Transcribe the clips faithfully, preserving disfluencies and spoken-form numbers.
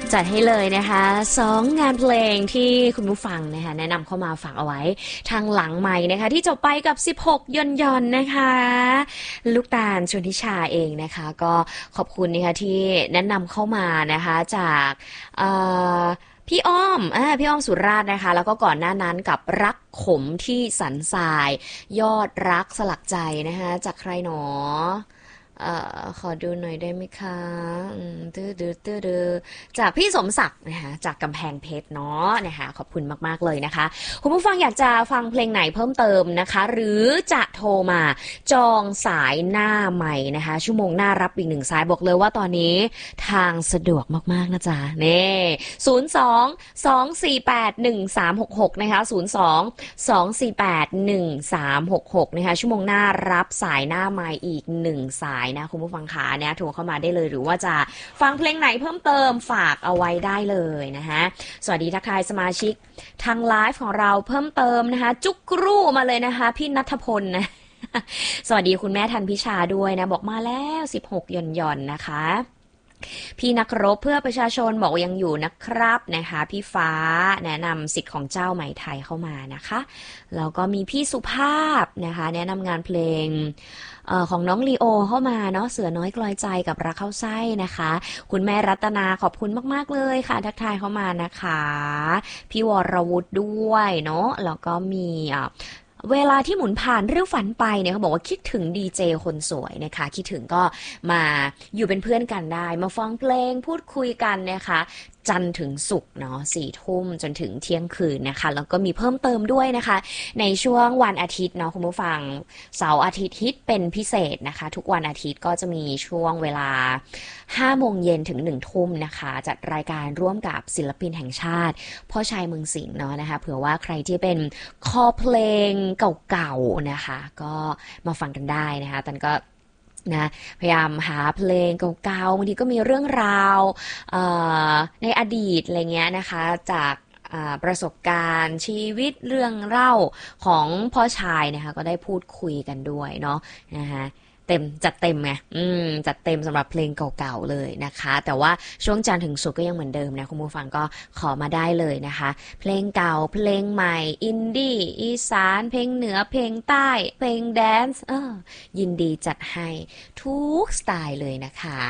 จัดให้เลยนะคะสองงานเพลงที่คุณผู้ฟังนะคะแนะนำเข้ามาฝากเอาไว้ทางหลังไมค์นะคะที่จบไปกับสิบหกยนยนนะคะลูกตาลชนทิชาเองนะคะก็ขอบคุณนะคะที่แนะนำเข้ามานะคะจากพี่อ้อมอ่าพี่อ้อมสุราษฎร์นะคะแล้วก็ก่อนหน้านั้นกับรักขมที่สันทรายยอดรักสลักใจนะคะจากใครหนอเอ่อขอดูหน่อยได้ไหมคะตื้อดื้อตื้อดื้อจากพี่สมศักดิ์นะคะจากกำแพงเพชรเนาะนะคะขอบคุณมากๆเลยนะคะคุณผู้ฟังอยากจะฟังเพลงไหนเพิ่มเติมนะคะหรือจะโทรมาจองสายหน้าใหม่นะคะชั่วโมงหน้ารับอีกหนึ่งสายบอกเลยว่าตอนนี้ทางสะดวกมากๆนะจ๊ะนี่ศูนย์ สอง สอง สี่ แปด หนึ่ง สาม หก หกนะคะศูนย์ สอง สอง สี่ แปด หนึ่ง สาม หก หกนะคะชั่วโมงหน้ารับสายหน้าใหม่อีกหนึ่งสายนะคุณผู้ฟังขาเนี่ยโทรเข้ามาได้เลยหรือว่าจะฟังเพลงไหนเพิ่มเติมฝากเอาไว้ได้เลยนะคะสวัสดีทักทายสมาชิกทางไลฟ์ของเราเพิ่มเติมนะคะจุกรูมาเลยนะคะพี่ณัฐพลนะสวัสดีคุณแม่ทันพิชาด้วยนะบอกมาแล้วสิบหกหย่อนหย่อนนะคะพี่นักรบเพื่อประชาชนบอกว่ายังอยู่นะครับนะคะพี่ฟ้าแนะนำสิทธิ์ของเจ้าไหมไทยเข้ามานะคะแล้วก็มีพี่สุภาพนะคะแนะนำงานเพลงเอ่อของน้องลีโอเข้ามาเนาะเสือน้อยกลอยใจกับรักเข้าไส้นะคะคุณแม่รัตนาขอบคุณมากๆเลยค่ะทักทายเข้ามานะคะพี่วรวุฒิด้วยเนาะแล้วก็มีอ่าเวลาที่หมุนผ่านเรื่องฝันไปเนี่ยเขาบอกว่าคิดถึงดีเจคนสวยนะคะคิดถึงก็มาอยู่เป็นเพื่อนกันได้มาฟังเพลงพูดคุยกันนะคะจันทร์ถึงศุกร์เนาะสี่ทุ่มจนถึงเที่ยงคืนนะคะแล้วก็มีเพิ่มเติมด้วยนะคะในช่วงวันอาทิตย์เนาะคุณผู้ฟังเสาร์อาทิตย์ฮิตเป็นพิเศษนะคะทุกวันอาทิตย์ก็จะมีช่วงเวลาห้าโมงเย็นถึงหนึ่งทุ่มนะคะจัดรายการร่วมกับศิลปินแห่งชาติพ่อชายเมืองสิงห์เนาะนะคะเผื่อว่าใครที่เป็นคอเพลงเก่าๆนะคะก็มาฟังกันได้นะคะตันก็นะพยายามหาเพลงเก่าๆบางทีก็มีเรื่องราวในอดีตอะไรเงี้ยนะคะจากประสบการณ์ชีวิตเรื่องเล่าของพ่อชายนะคะก็ได้พูดคุยกันด้วยเนาะนะคะเต็มจัดเต็มไงอืมจัดเต็มสำหรับเพลงเก่าๆเลยนะคะแต่ว่าช่วงจันทร์ถึงศุกร์ก็ยังเหมือนเดิมนะคุณผู้ฟังก็ขอมาได้เลยนะคะเพลงเก่าเพลงใหม่อินดี้อีสานเพลงเหนือเพลงใต้เพลงแดนซ์เออยินดีจัดให้ทุกสไตล์เลยนะคะ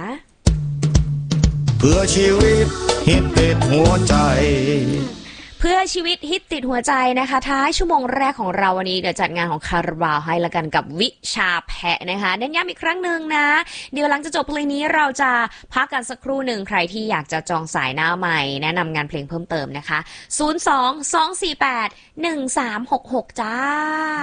เพื่อชีวิตฮิตติดหัวใจเพื่อชีวิตฮิตติดหัวใจนะคะท้ายชั่วโมงแรกของเราวันนี้เดี๋ยวจัดงานของคาราบาวให้ละกันกับวิชาแพะนะคะเน้นย้ำอีกครั้งหนึ่งนะเดี๋ยวหลังจะจบเพลงนี้เราจะพักกันสักครู่หนึ่งใครที่อยากจะจองสายหน้าใหม่แนะนำงานเพลงเพิ่มเติมนะคะศูนย์ สอง สอง สี่ แปด หนึ่ง สาม หก หกจ้า